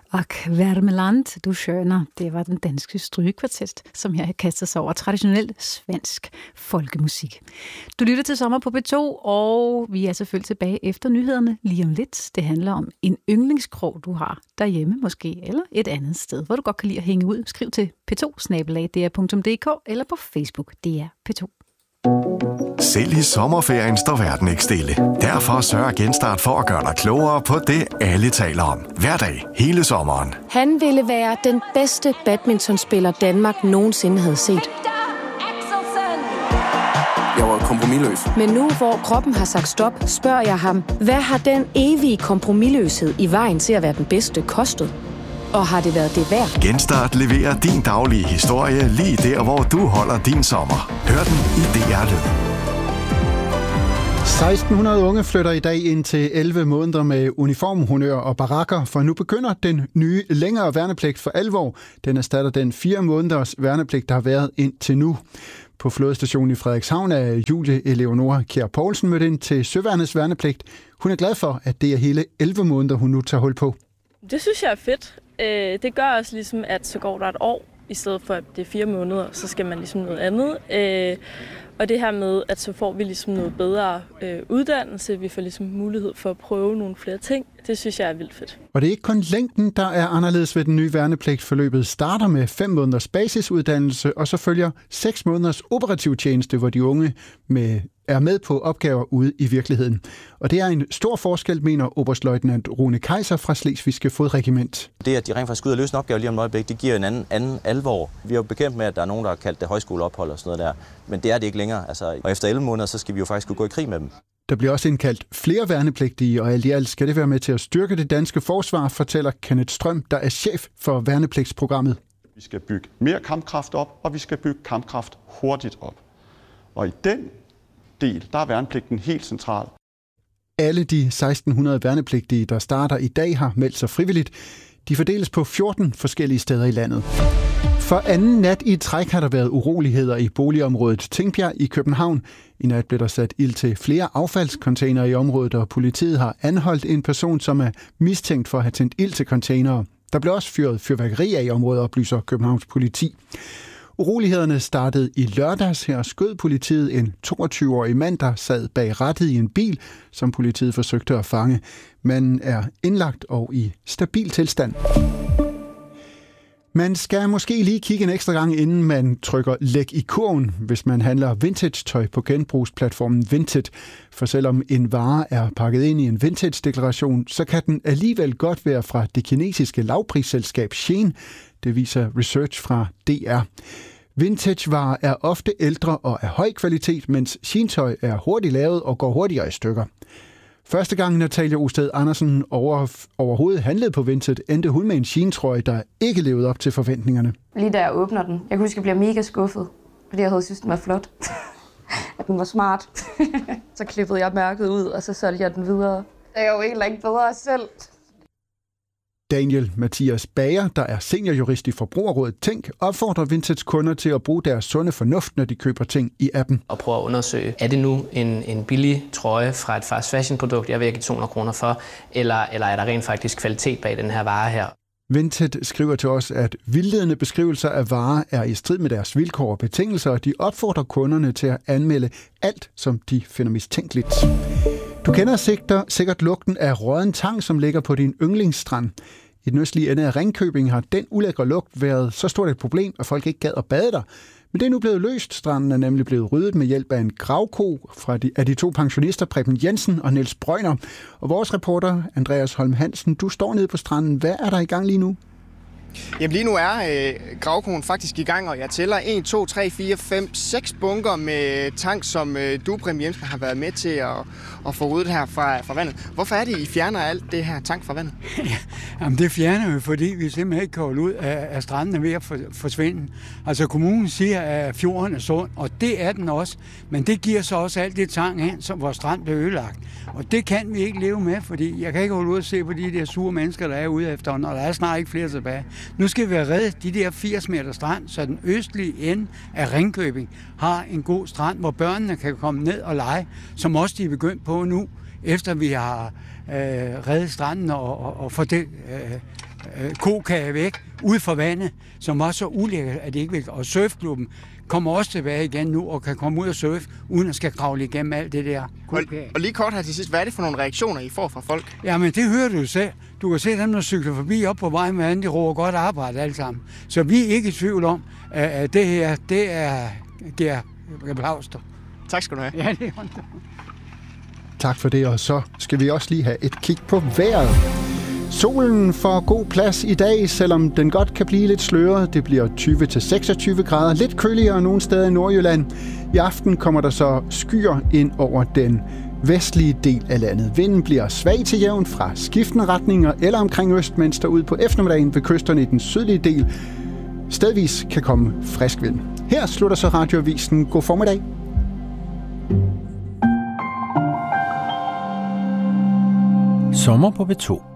Ach, Wärmeland, du skønner. Det var den danske strygekvartet, som her kastede sig over traditionel svensk folkemusik. Du lytter til Sommer på P2, og vi er selvfølgelig tilbage efter nyhederne lige om lidt. Det handler om en yndlingskrog, du har derhjemme måske, eller et andet sted, hvor du godt kan lide at hænge ud. Skriv til p2@dr.dk eller på Facebook, DR P2. Selv i sommerferien står verden ikke stille. Derfor sørger Genstart for at gøre dig klogere på det, alle taler om. Hver dag, hele sommeren. Han ville være den bedste badmintonspiller, Danmark nogensinde havde set. Jeg var kompromisløs. Men nu, hvor kroppen har sagt stop, spørger jeg ham, hvad har den evige kompromisløshed i vejen til at være den bedste kostet? Og har det været det værd? Genstart leverer din daglige historie lige der, hvor du holder din sommer. Hør den i DR Lyd. 1600 unge flytter i dag ind til 11 måneder med uniformhonnør og barakker, for nu begynder den nye længere værnepligt for alvor. Den erstatter den 4 måneders værnepligt, der har været indtil nu. På flådestationen i Frederikshavn er Julie Eleonora Kjær Poulsen mødt ind til Søværnets værnepligt. Hun er glad for, at det er hele 11 måneder, hun nu tager hul på. Det synes jeg er fedt. Det gør også ligesom, at så går der et år, i stedet for at det er 4 måneder, så skal man ligesom noget andet. Og det her med, at så får vi ligesom noget bedre uddannelse, vi får ligesom mulighed for at prøve nogle flere ting, det synes jeg er vildt fedt. Og det er ikke kun længden, der er anderledes ved den nye værnepligt. Forløbet starter med 5 måneders basisuddannelse, og så følger 6 måneders operativ tjeneste, hvor de unge er med på opgaver ude i virkeligheden. Og det er en stor forskel, mener oberstløjtnant Rune Kaiser fra Slesvigske Fodregiment. Det, at de rent faktisk skal ud og løse en opgave lige om et øjeblik, det giver en anden alvor. Vi er jo bekendt med, at der er nogen, der har kaldt det højskoleophold og sådan noget der, men det er det ikke længere. Og efter 11 måneder, så skal vi jo faktisk kunne gå i krig med dem. Der bliver også indkaldt flere værnepligtige, og alt i alt skal det være med til at styrke det danske forsvar, fortæller Kenneth Strøm, der er chef for værnepligtsprogrammet. Vi skal bygge mere kampkraft op, og vi skal bygge kampkraft hurtigt op. Og i den del, der er værnepligten helt central. Alle de 1600 værnepligtige, der starter i dag, har meldt sig frivilligt. De fordeles på 14 forskellige steder i landet. For anden nat i træk har der været uroligheder i boligområdet Tingbjerg i København. I nat blev der sat ild til flere affaldscontainere i området, og politiet har anholdt en person, som er mistænkt for at have tændt ild til containere. Der blev også fyret fyrværkeri af i området, oplyser Københavns politi. Urolighederne startede i lørdags. Her skød politiet en 22-årig mand, der sad bag rattet i en bil, som politiet forsøgte at fange. Manden er indlagt og i stabil tilstand. Man skal måske lige kigge en ekstra gang, inden man trykker læg i kurven, hvis man handler vintage-tøj på genbrugsplatformen Vinted. For selvom en vare er pakket ind i en vintage-deklaration, så kan den alligevel godt være fra det kinesiske lavprisselskab Shein. Det viser research fra DR. Vintage-varer er ofte ældre og af høj kvalitet, mens Shein-tøj er hurtigt lavet og går hurtigere i stykker. Første gang Natalia Osted Andersen overhovedet handlede på Vinted, endte hun med en Shein-trøje, der ikke levede op til forventningerne. Lige da jeg åbner den, jeg kunne huske, at jeg bliver mega skuffet, fordi jeg havde synes, den var flot. At den var smart. Så klippede jeg mærket ud, og så solgte jeg den videre. Det er jo egentlig ikke bedre selv. Daniel Mathias Bager, der er seniorjurist i Forbrugerrådet Tænk, opfordrer Vintage kunder til at bruge deres sunde fornuft, når de køber ting i appen. Og prøve at undersøge, er det nu en billig trøje fra et fast fashion produkt, jeg vil give 200 kroner for, eller er der rent faktisk kvalitet bag den her vare her? Vinted skriver til os, at vildledende beskrivelser af varer er i strid med deres vilkår og betingelser, og de opfordrer kunderne til at anmelde alt, som de finder mistænkeligt. Du kender sikkert lugten af rådden tang, som ligger på din yndlingsstrand. I den østlige ende af Ringkøbing har den ulækre lugt været så stort et problem, at folk ikke gad at bade der. Men det er nu blevet løst. Stranden er nemlig blevet ryddet med hjælp af en gravko af de 2 pensionister, Preben Jensen og Niels Brøgner. Og vores reporter, Andreas Holm Hansen, du står nede på stranden. Hvad er der i gang lige nu? Jamen lige nu er gravkoen faktisk i gang, og jeg tæller 1, 2, 3, 4, 5, 6 bunker med tang, som du, Preben Jensen, har været med til at få ryddet her fra vandet. Hvorfor er det, I fjerner alt det her tang fra vandet? Jamen det fjerner vi, fordi vi simpelthen ikke kan holde ud af stranden ved at forsvinde. Altså kommunen siger, at fjorden er sund, og det er den også, men det giver så også alt det tang hen, som vores strand bliver ødelagt. Og det kan vi ikke leve med, fordi jeg kan ikke holde ud at se på de der sure mennesker, der er ude efter, og der er snart ikke flere tilbage. Nu skal vi have reddet de der 80 meter strand, så den østlige ende af Ringkøbing har en god strand, hvor børnene kan komme ned og lege, som også de er begyndt på nu, efter vi har reddet stranden og få det kokage væk ude for vandet, som var så ulækkert, at det ikke ville. Og surfklubben kommer også tilbage igen nu og kan komme ud og surfe, uden at skal kravle igennem alt det der kokage. Og lige kort her til sidst, hvad er det for nogle reaktioner, I får fra folk? Jamen, det hører du jo selv. Du kan se dem, der cykler forbi op på vejen med andet, de råber godt arbejde alle sammen. Så vi er ikke i tvivl om, at det her, det er Gert Plauster. Tak skal du have. Ja, det er Tak for det, og så skal vi også lige have et kig på vejret. Solen får god plads i dag, selvom den godt kan blive lidt sløret. Det bliver 20-26 grader, lidt køligere nogle steder i Nordjylland. I aften kommer der så skyer ind over den vestlige del af landet. Vinden bliver svag til jævn fra skiftende retninger eller omkring øst, mens der ud på eftermiddagen ved kysterne i den sydlige del stedvis kan komme frisk vind. Her slutter så radioavisen. God formiddag. Sommer på B2.